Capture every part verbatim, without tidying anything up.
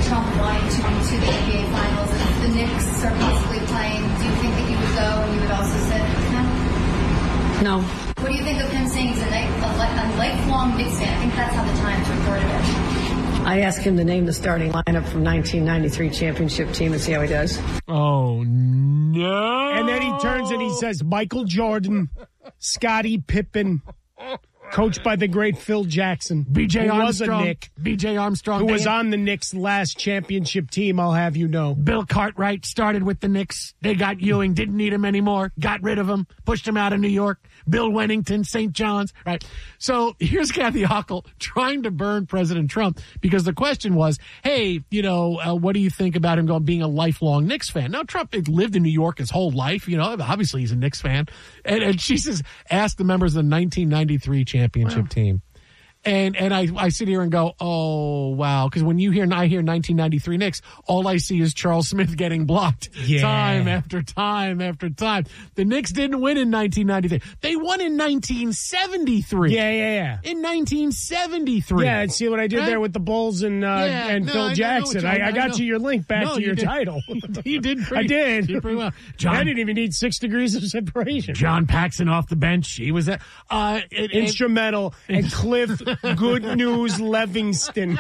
Trump wanting to come to the N B A Finals, and if the Knicks are possibly playing, do you think that you would go and you would also sit with him? No. What do you think of him saying he's a, night, a, li- a lifelong Knicks fan? I think that's how the Times reported it. I asked him to name the starting lineup from nineteen ninety-three championship team and see how he does. Oh, no. And then he turns and he says, Michael Jordan, Scottie Pippen, coached by the great Phil Jackson. B J who Armstrong. was a Knick. B J Armstrong. Who was on the Knicks' last championship team, I'll have you know. Bill Cartwright started with the Knicks. They got Ewing, didn't need him anymore, got rid of him, pushed him out of New York. Bill Wennington, Saint John's, right? So here's Kathy Hochul trying to burn President Trump because the question was, hey, you know, uh, what do you think about him going being a lifelong Knicks fan? Now, Trump had lived in New York his whole life, you know, obviously he's a Knicks fan. And, and she says, ask the members of the nineteen ninety-three championship wow. team. And and I, I sit here and go, oh, wow. Because when you hear, I hear nineteen ninety-three Knicks, all I see is Charles Smith getting blocked yeah. time after time after time. The Knicks didn't win in nineteen ninety-three. They won in nineteen seventy-three. Yeah, yeah, yeah. In nineteen seventy-three. Yeah, and see what I did right? there with the Bulls and uh, yeah, and no, Phil I, Jackson. I, I, I got you your link back no, to your did. title. You did pretty, I did. You did pretty well. John, I didn't even need six degrees of separation. John Paxson off the bench. He was a, uh, it, instrumental. It, and Cliff Good News Livingston.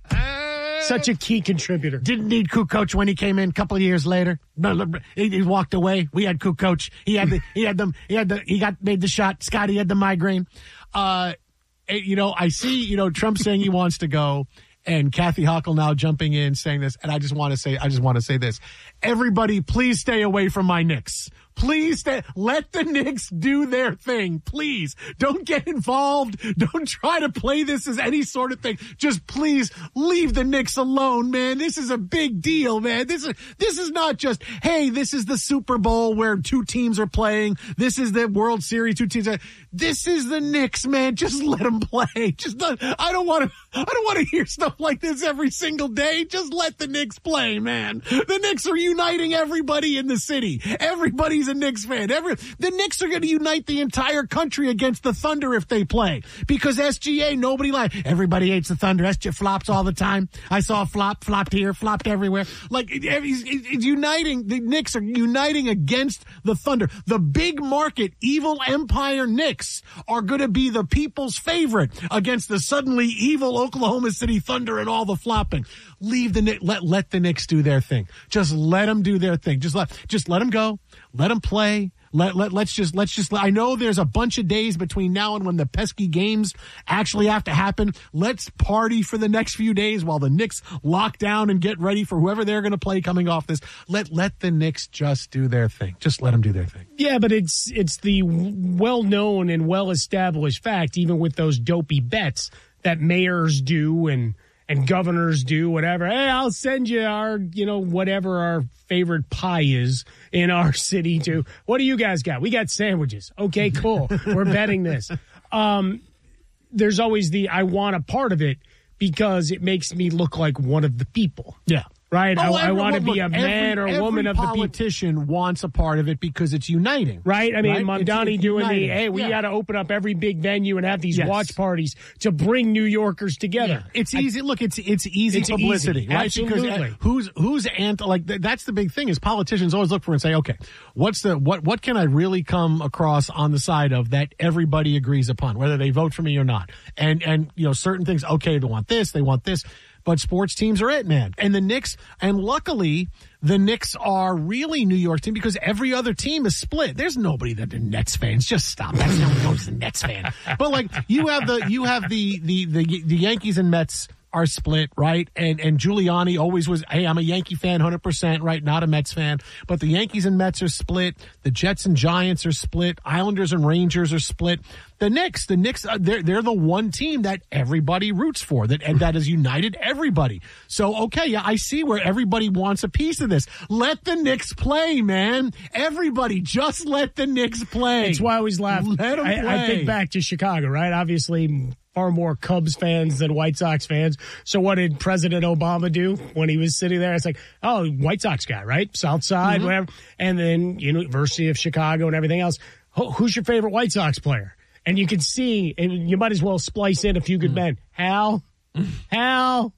Such a key contributor. Didn't need Kukoc when he came in a couple of years later. He, he walked away. We had Kukoc. He had the, he had them, he had the, he got, made the shot. Scotty had the migraine. Uh, you know, I see, you know, Trump saying he wants to go and Kathy Hochul now jumping in saying this. And I just want to say, I just want to say this. Everybody, please stay away from my Knicks. Please stay, let the Knicks do their thing. Please don't get involved. Don't try to play this as any sort of thing. Just please leave the Knicks alone, man. This is a big deal, man. This is, this is not just, hey, this is the Super Bowl where two teams are playing. This is the World Series, two teams are, this is the Knicks, man. Just let them play. Just not, I don't want to, I don't want to hear stuff like this every single day. Just let the Knicks play, man. The Knicks are uniting everybody in the city. Everybody's a Knicks fan. Every, the Knicks are going to unite the entire country against the Thunder if they play. Because S G A, nobody likes. Everybody hates the Thunder. S G A flops all the time. I saw a flop, flopped here, flopped everywhere. Like, it's, it's uniting, the Knicks are uniting against the Thunder. The big market, evil empire Knicks are going to be the people's favorite against the suddenly evil Oklahoma City Thunder and all the flopping. Leave the Knicks, let, let the Knicks do their thing. Just let them do their thing. Just let, just let them go. Let them play. Let, let, let's just, let's just, I know there's a bunch of days between now and when the pesky games actually have to happen. Let's party for the next few days while the Knicks lock down and get ready for whoever they're going to play coming off this. Let, let the Knicks just do their thing. Just let them do their thing. Yeah, but it's, it's the well-known and well-established fact, even with those dopey bets that mayors do and, and governors do, whatever. Hey, I'll send you our, you know, whatever our favorite pie is in our city to. What do you guys got? We got sandwiches. Okay, cool. We're betting this. Um, there's always the I want a part of it because it makes me look like one of the people. Yeah. Right? Oh, I, I want to be a every, man or a woman of the people. Every politician wants a part of it because it's uniting. Right? I mean, right? Mamdani it's, it's doing uniting. the, hey, we yeah. got to open up every big venue and have these yes. watch parties to bring New Yorkers together. Yeah. It's I, easy. Look, it's it's easy it's publicity, easy. right? Absolutely. Because uh, who's who's anti, like th- that's the big thing is politicians always look for and say, okay, what's the what what can I really come across on the side of that everybody agrees upon, whether they vote for me or not, and and you know certain things. Okay, they want this, they want this. But sports teams are it, man. And the Knicks, and luckily, the Knicks are really New York team because every other team is split. There's nobody that are Nets fans. Just stop. That's no one knows the Nets fan. But like you have the you have the the the, the Yankees and Mets are split, right? And and Giuliani always was, hey, I'm a Yankee fan, one hundred percent, right? Not a Mets fan. But the Yankees and Mets are split. The Jets and Giants are split. Islanders and Rangers are split. The Knicks, the Knicks, uh, they're they're the one team that everybody roots for, that and that has united everybody. So okay, yeah, I see where everybody wants a piece of this. Let the Knicks play, man. Everybody, just let the Knicks play. It's why I always laugh. Let them I, play. I think back to Chicago, right? Obviously, far more Cubs fans than White Sox fans. So what did President Obama do when he was sitting there? It's like, oh, White Sox guy, right? South Side, mm-hmm. whatever. And then University of Chicago and everything else. Who's your favorite White Sox player? And you can see, and you might as well splice in a few good men. Hal, Hal.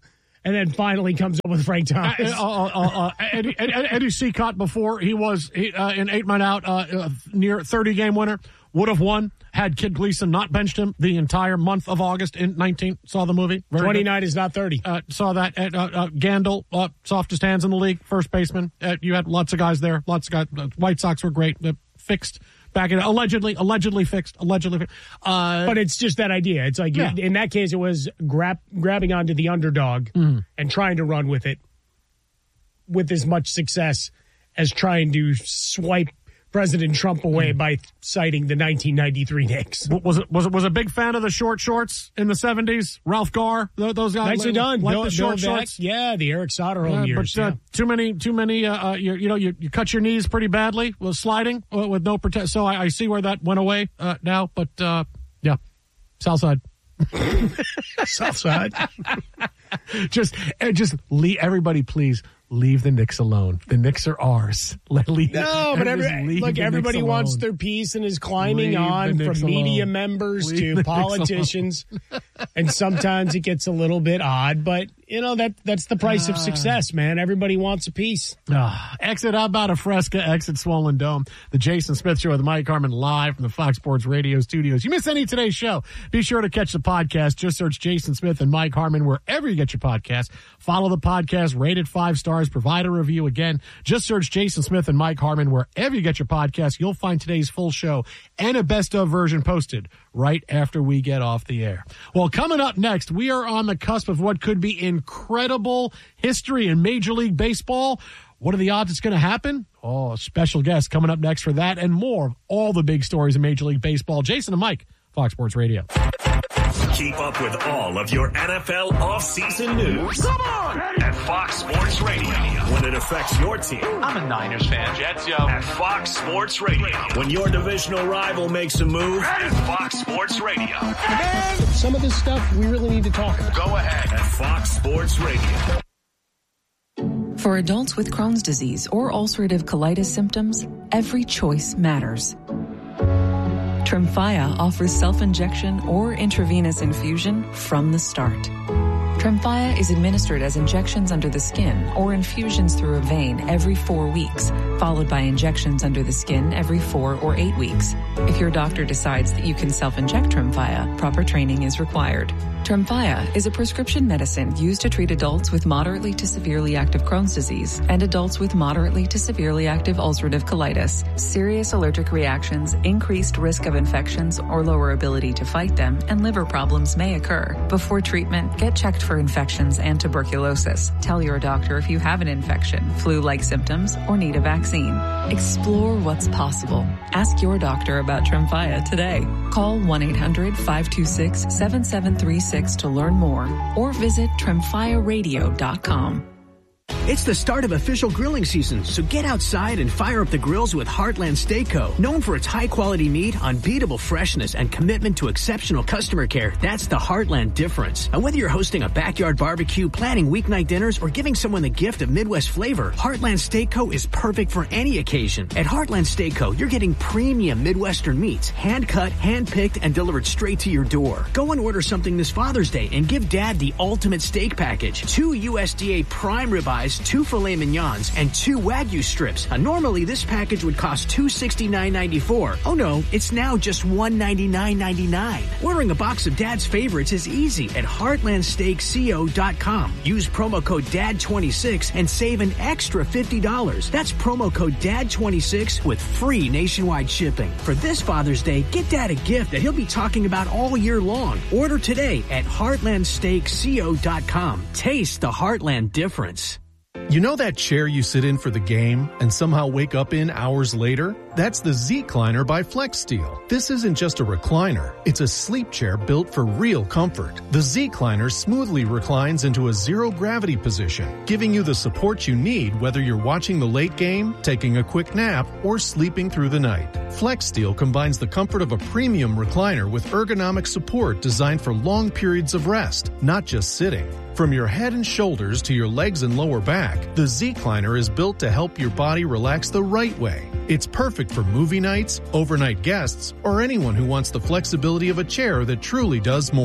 and then finally comes up with Frank Thomas. Uh, uh, uh, uh, Eddie, Eddie, Eddie Seacott before he was he, uh, an eight man out, uh, uh, near thirty game winner, would have won had Kid Gleason not benched him the entire month of August in nineteen. Saw the movie. Very twenty-nine good. is not thirty. Uh, saw that. Uh, uh, Gandil, uh, softest hands in the league, first baseman. Uh, you had lots of guys there. Lots of guys. Uh, White Sox were great. Uh, fixed. Back in allegedly, allegedly fixed, allegedly fixed. Uh, but it's just that idea. It's like, yeah. in that case, it was grab, grabbing onto the underdog mm-hmm. and trying to run with it with as much success as trying to swipe President Trump away mm-hmm. by citing the nineteen ninety-three Knicks. Was it was it was a big fan of the short shorts in the seventies? Ralph Garr, those guys. Nicely done. Like Bill, the short Bill shorts. Beck, yeah, the Eric Soderholm uh, years. But uh, yeah. too many, too many. Uh, uh, you, you know, you, you cut your knees pretty badly with sliding uh, with no protect. So I, I see where that went away uh, now. But uh, yeah, South Side. South Side. just, uh, just leave everybody, please. Leave the Knicks alone. The Knicks are ours. Let leave. No, but every, look, everybody wants their piece and is climbing leave on from media alone. members leave to politicians. And sometimes it gets a little bit odd, but you know that that's the price uh, of success, man. Everybody wants a piece. Uh, exit How About a Fresca, exit Swollen Dome. The Jason Smith Show with Mike Harmon live from the Fox Sports Radio studios. You miss any of today's show? Be sure to catch the podcast. Just search Jason Smith and Mike Harmon wherever you get your podcast. Follow the podcast, rate it five stars. Provide a review. Again, just search Jason Smith and Mike Harmon wherever you get your podcast. You'll find today's full show and a best of version posted right after we get off the air. Well, coming up next, we are on the cusp of what could be incredible history in Major League Baseball. What are the odds it's going to happen? Oh, a special guest coming up next for that and more of all the big stories in Major League Baseball. Jason and Mike, Fox Sports Radio. Keep up with all of your N F L offseason news. Come on! At Fox Sports Radio. When it affects your team. I'm a Niners fan. Jets, yo. At Fox Sports Radio. When your divisional rival makes a move. At Fox Sports Radio. Man, some of this stuff we really need to talk about. Go ahead. At Fox Sports Radio. For adults with Crohn's disease or ulcerative colitis symptoms, every choice matters. Tremfya offers self-injection or intravenous infusion from the start. Tremfya is administered as injections under the skin or infusions through a vein every four weeks, followed by injections under the skin every four or eight weeks. If your doctor decides that you can self-inject Tremfya, proper training is required. Tremfya is a prescription medicine used to treat adults with moderately to severely active Crohn's disease and adults with moderately to severely active ulcerative colitis. Serious allergic reactions, increased risk of infections or lower ability to fight them, and liver problems may occur. Before treatment, get checked for infections and tuberculosis. Tell your doctor if you have an infection, flu-like symptoms, or need a vaccine. Explore what's possible. Ask your doctor about Tremfya today. Call one eight hundred five two six seven seven three six to learn more or visit tremfya radio dot com. It's the start of official grilling season, so get outside and fire up the grills with Heartland Steak Co. Known for its high-quality meat, unbeatable freshness, and commitment to exceptional customer care, that's the Heartland difference. And whether you're hosting a backyard barbecue, planning weeknight dinners, or giving someone the gift of Midwest flavor, Heartland Steak Co. is perfect for any occasion. At Heartland Steak Co., you're getting premium Midwestern meats, hand-cut, hand-picked, and delivered straight to your door. Go and order something this Father's Day and give Dad the ultimate steak package. Two U S D A prime ribeyes, two filet mignons, and two Wagyu strips. Now, normally, this package would cost two hundred sixty-nine ninety-four. Oh no, it's now just one hundred ninety-nine ninety-nine. Ordering a box of Dad's favorites is easy at heartland steak co dot com. Use promo code D A D twenty-six and save an extra fifty dollars. That's promo code D A D twenty-six with free nationwide shipping. For this Father's Day, get Dad a gift that he'll be talking about all year long. Order today at heartland steak co dot com. Taste the Heartland difference. You know that chair you sit in for the game and somehow wake up in hours later? That's the Z-Cliner by FlexSteel. This isn't just a recliner. It's a sleep chair built for real comfort. The Z-Cliner smoothly reclines into a zero-gravity position, giving you the support you need whether you're watching the late game, taking a quick nap, or sleeping through the night. FlexSteel combines the comfort of a premium recliner with ergonomic support designed for long periods of rest, not just sitting. From your head and shoulders to your legs and lower back, the Z-Cliner is built to help your body relax the right way. It's perfect for movie nights, overnight guests, or anyone who wants the flexibility of a chair that truly does more.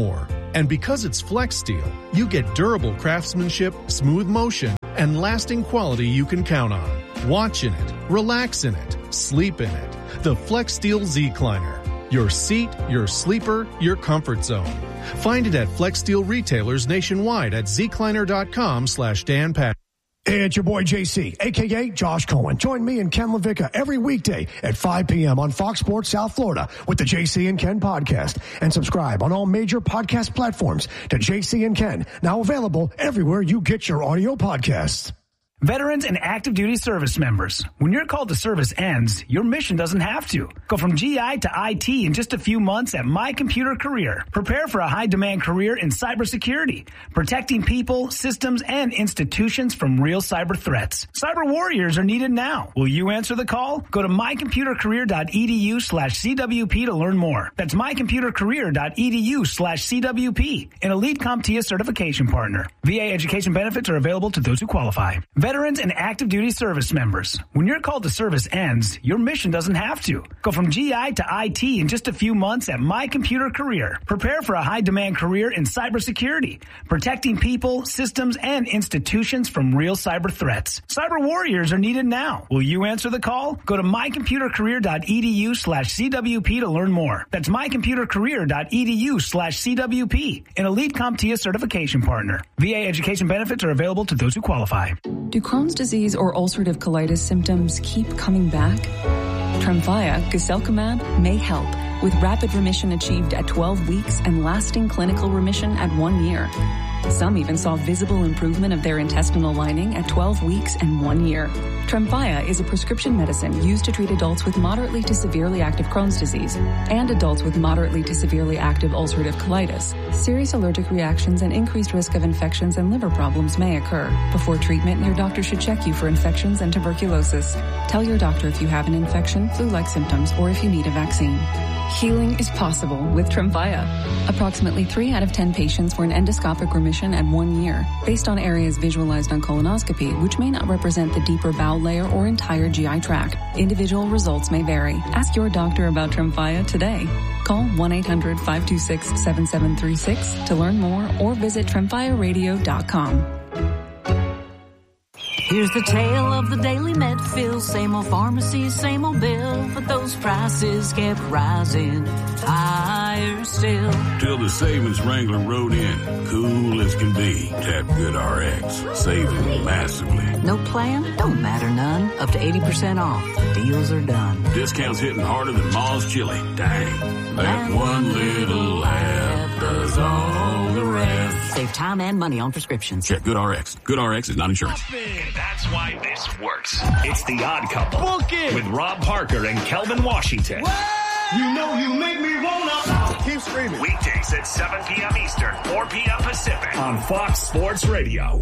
And because it's Flex Steel, you get durable craftsmanship, smooth motion, and lasting quality you can count on. Watch in it, relax in it, sleep in it. The Flex Steel Z-Cliner. Your seat, your sleeper, your comfort zone. Find it at Flex Steel retailers nationwide at zcliner.com slash Dan Pat. Hey, it's your boy J C, a k a. Josh Cohen. Join me and Ken LaVicka every weekday at five p.m. on Fox Sports South Florida with the J C and Ken podcast. And subscribe on all major podcast platforms to J C and Ken, now available everywhere you get your audio podcasts. Veterans and active duty service members, when your call to service ends, your mission doesn't have to. Go from G I to I T in just a few months at My Computer Career. Prepare for a high-demand career in cybersecurity, protecting people, systems, and institutions from real cyber threats. Cyber warriors are needed now. Will you answer the call? Go to mycomputercareer.edu slash CWP to learn more. That's mycomputercareer.edu slash CWP, an elite CompTIA certification partner. V A education benefits are available to those who qualify. Veterans and active duty service members, when your call to service ends, your mission doesn't have to. Go from G I to I T in just a few months at My Computer Career. Prepare for a high-demand career in cybersecurity, protecting people, systems, and institutions from real cyber threats. Cyber warriors are needed now. Will you answer the call? Go to mycomputercareer.edu slash CWP to learn more. That's mycomputercareer.edu slash CWP, an elite CompTIA certification partner. V A education benefits are available to those who qualify. Do Crohn's disease or ulcerative colitis symptoms keep coming back? Tremfya, guselkumab, may help, with rapid remission achieved at twelve weeks and lasting clinical remission at one year. Some even saw visible improvement of their intestinal lining at twelve weeks and one year. Tremfya is a prescription medicine used to treat adults with moderately to severely active Crohn's disease and adults with moderately to severely active ulcerative colitis. Serious allergic reactions and increased risk of infections and liver problems may occur. Before treatment, your doctor should check you for infections and tuberculosis. Tell your doctor if you have an infection, flu-like symptoms, or if you need a vaccine. Healing is possible with Tremfya. Approximately three out of ten patients were in endoscopic remission at one year, based on areas visualized on colonoscopy, which may not represent the deeper bowel layer or entire G I tract. Individual results may vary. Ask your doctor about Tremfya today. Call one eight hundred five two six seven seven three six to learn more or visit tremfya radio dot com. Here's the tale of the daily Medfill. Same old pharmacy, same old bill, but those prices kept rising higher still. Till the savings Wrangler rode in, cool as can be. Tap Good R X, saving massively. No plan? Don't matter none. Up to eighty percent off. Deals are done. Discounts hitting harder than Ma's chili. Dang. That one little app does all the rest. Save time and money on prescriptions. Check Good R X. Good R X is not insurance. And that's why this works. It's The Odd Couple. Book it. With Rob Parker and Kelvin Washington. You know you make me wanna keep screaming. Weekdays at seven p.m. Eastern, four p.m. Pacific on Fox Sports Radio.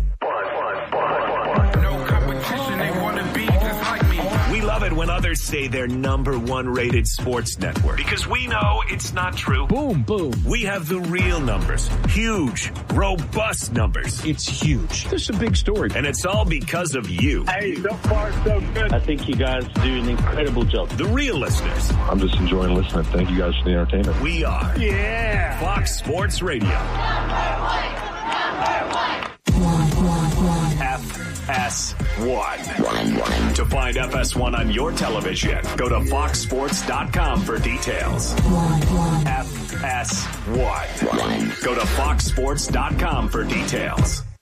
No competition, they wanna be just like me. We love it when others say they're number one rated sports network because we know it's not true. Boom, boom. We have the real numbers. Huge, robust numbers. It's huge. This is a big story. And it's all because of you. Hey, so far so good. I think you guys do an incredible job. The real listeners. I'm just enjoying listening. Thank you guys for the entertainment. We are. Yeah. Fox Sports Radio. Number one. Number one. F S one. To find F S one on your television, go to fox sports dot com for details. F S one. Go to fox sports dot com for details.